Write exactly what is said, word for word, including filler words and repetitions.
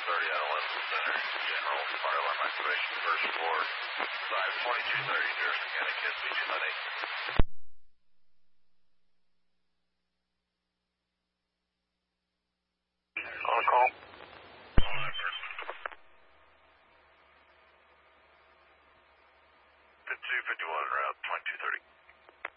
thirty on Olympic Center, General, part of our microwave, first floor, size twenty-two thirty, Jersey County, Kids Beach, honey.